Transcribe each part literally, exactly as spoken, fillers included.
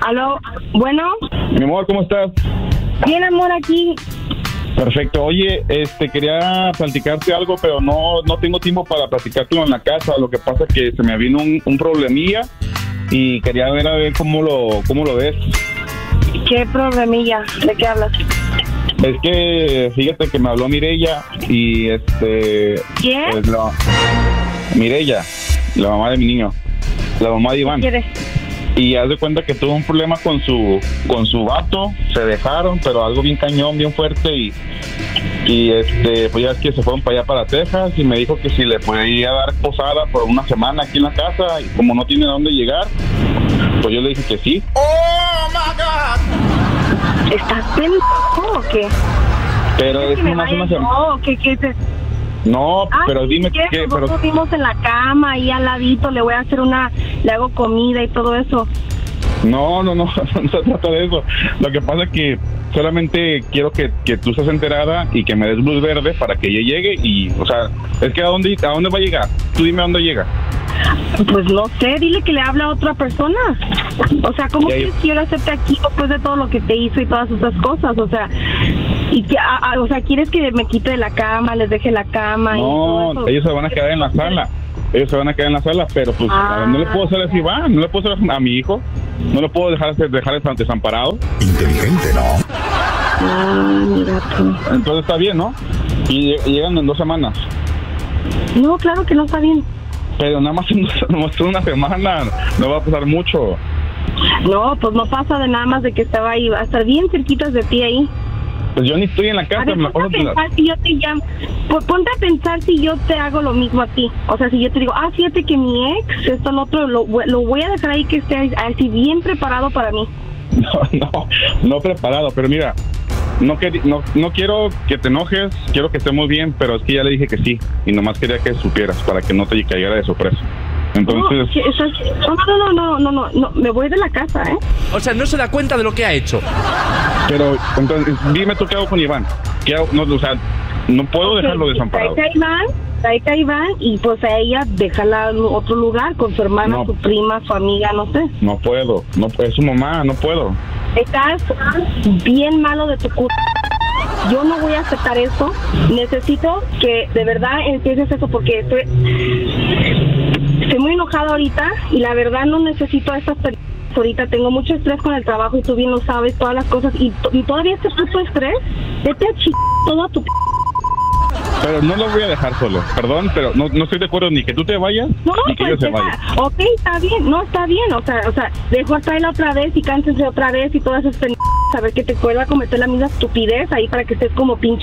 Aló, bueno. Mi amor, ¿cómo estás? Bien, amor, aquí. Perfecto. Oye, este, quería platicarte algo, pero no, no tengo tiempo para platicártelo en la casa. Lo que pasa es que se me vino un, un problemilla y quería ver a ver cómo lo, cómo lo ves. ¿Qué problemilla? ¿De qué hablas? Es que, fíjate que me habló Mireya y este... ¿Quién? Pues, la, Mireya, la mamá de mi niño, la mamá de Iván. ¿Qué quieres? Y haz de cuenta que tuvo un problema con su con su vato, se dejaron, pero algo bien cañón, bien fuerte y y este pues ya es que se fueron para allá para Texas y me dijo que si le podía dar posada por una semana aquí en la casa y como no tiene dónde llegar, pues yo le dije que sí. ¡Oh, my God! ¿Estás pendejo o qué? Pero es que me nomás vaya una semana. yo, ¿qué, qué te... No, Ah, pero sí, dime ¿qué? que pero Nosotros vimos en la cama ahí al ladito, le voy a hacer una, le hago comida y todo eso. No, no, no, no se trata de eso. Lo que pasa es que solamente quiero que, que tú estés enterada y que me des luz verde para que ella llegue y, o sea, es que ¿a dónde, a dónde va a llegar? Tú dime a dónde llega. Pues no sé, dile que le habla a otra persona. O sea, ¿cómo Ya, quieres ya. que yo le acepte aquí después de todo lo que te hizo y todas esas cosas? O sea, y que, a, a, o sea, ¿quieres que me quite de la cama, les deje la cama? y todo No, eso? ellos se van a quedar en la sala. Ellos se van a quedar en la sala, pero pues Ah. no le puedo hacer así, va, no le puedo hacer a mi hijo, no le puedo dejar dejar desamparado. Inteligente, ¿no? Ah, mira tú. Entonces está bien, ¿no? Y lle- llegan en dos semanas. No, claro que no está bien. Pero nada más en dos- nada más en una semana, no va a pasar mucho. No, pues no pasa de nada más de que estaba ahí, va a estar bien cerquitas de ti ahí. Pues yo ni estoy en la A casa, ver, me la ponte paso a pensar si yo te llamo, pues ponte a pensar si yo te hago lo mismo a ti. O sea, si yo te digo, ah, fíjate que mi ex, esto, lo otro, lo, lo voy a dejar ahí que esté así bien preparado para mí. No, no, no preparado, pero mira, no, quer- no, no quiero que te enojes, quiero que estemos bien, pero es que ya le dije que sí, y nomás quería que supieras para que no te cayera de sorpresa. Entonces, No, que eso es- no, no, no, no, no, no, no, me voy de la casa, ¿eh? O sea, no se da cuenta de lo que ha hecho. pero, entonces, dime tú qué hago con Iván. ¿Qué hago? No, o sea, no puedo dejarlo Ok, desamparado. Tráete a Iván, tráete a Iván y pues a ella déjala en otro lugar con su hermana, No. su prima, su amiga, no sé. No puedo, no, es su mamá, no puedo. Estás bien malo de tu culpa. Yo no voy a aceptar eso. Necesito que de verdad empieces eso porque estoy, estoy muy enojada ahorita y la verdad no necesito a estas personas. Ahorita tengo mucho estrés con el trabajo y tú bien lo sabes, todas las cosas. Y, to- y todavía este puto estrés, vete a ch... todo a tu... Pero no lo voy a dejar solo, perdón, pero no, no estoy de acuerdo ni que tú te vayas, No, ni que pues yo se deja- vaya. ok, está bien, no, está bien, o sea, o sea, dejo a traerla otra vez y cánsense otra vez y todas esas pen... saber que te vuelva a cometer la misma estupidez ahí para que estés como pinche...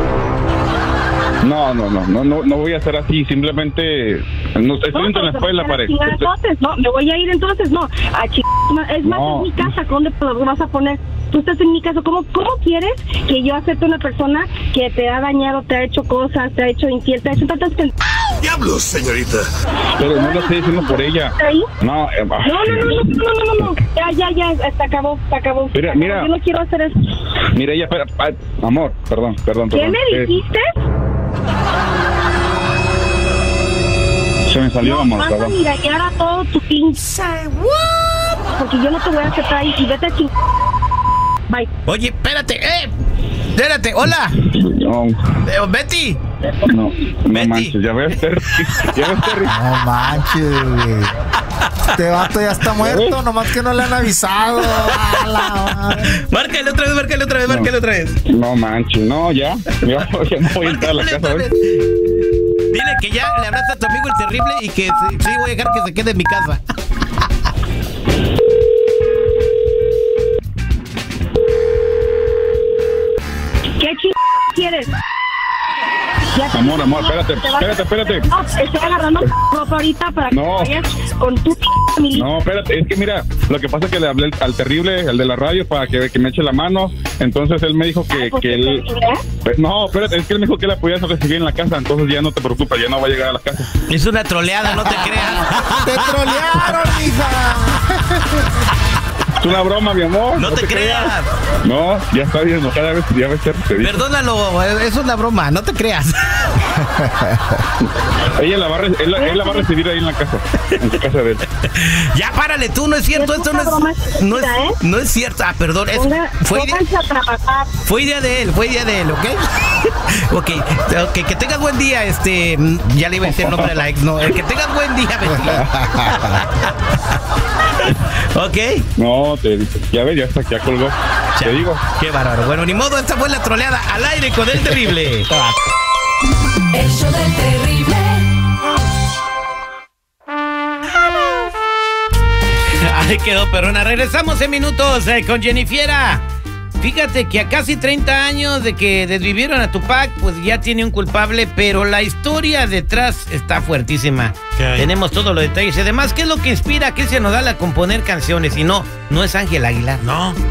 No, no, no, no, no, no voy a hacer así, simplemente no, estoy No, entre la pues, espada y la a pared. chingar entonces, no, me voy a ir entonces, no, a ch... es más, No. es mi casa, ¿dónde lo vas a poner? Tú estás en mi casa, ¿cómo, cómo quieres que yo acepte una persona que te ha dañado, te ha hecho cosas, te ha hecho infiel, te ha hecho tantas pen... ¡Diablos, señorita! Pero no lo estoy diciendo por ella. ahí? No, eh, No, no, no, no, no, no, no, no, ya, ya, ya, se acabó, se acabó. Mira, se acabó. mira. Yo no quiero hacer eso. Mira, ella, espera, ay, amor, perdón, perdón, ¿Qué perdón. me Eh, dijiste? se me salió, No, amor, vas a perdón. mirallar a todo tu pinche... Porque yo no te voy a aceptar ahí y vete a ching... Bye. Oye, espérate, eh. Espérate, hola. No, Eh, Betty. no, no Betty. manches, ya ves, Terry, ya ves, Terry. No manches, güey. Este vato ya está muerto, nomás que no le han avisado. A la madre. Márcale otra vez, márcale otra vez, No. márcale otra vez. No manches, no, ya, ya, ya no voy a entrar a la Márcale casa otra hoy. vez. Dile que ya le hablaste a tu amigo el terrible y que sí, sí voy a dejar que se quede en mi casa. ¿Qué ching... quieres? Ya te- Amor, amor, espérate, te vas- espérate, espérate. No, estoy agarrando ropa ahorita para que No. vayas con tu familia. No, espérate, es que mira, lo que pasa es que le hablé al, al terrible, el de la radio, para que, que me eche la mano. Entonces él me dijo que, ¿Por que qué él. terrible? Pues, no, espérate, es que él me dijo que la podías recibir en la casa, entonces ya no te preocupes, ya no va a llegar a la casa. Es una troleada, no te creas. Te trolearon, mija. Es una broma, mi amor. No te creas. No, ya está bien, no, cada vez ya ves, te dije. Perdónalo, es una broma, no te creas. Ella la va a, re- él, la- él la va a recibir ahí en la casa, en su casa de él. Ya párale tú, no es cierto, Es esto una no broma es, no es, chiquita, ¿eh? no es cierto. Ah, perdón, es, Ponga- fue, idea, pónganse a trabajar. fue idea de él, fue idea de él, ¿ok? ok, ok, que tengas buen día, este, ya le iba a decir el nombre de la ex, no, eh, que tengas buen día, Betty. ok. No, te ya ves, ya está, ya colgó. Ya, Te digo. qué bárbaro. Bueno, ni modo, esta fue la troleada al aire con el terrible. El show del terrible. Ahí quedó, perrona. Regresamos en minutos eh, con Jennifiera. Fíjate que a casi treinta años de que desvivieron a Tupac, pues ya tiene un culpable, pero la historia detrás está fuertísima. Tenemos todos los detalles. Y además, ¿qué es lo que inspira a Cristian Nodal a componer canciones? Y no, no es Ángel Aguilar. No.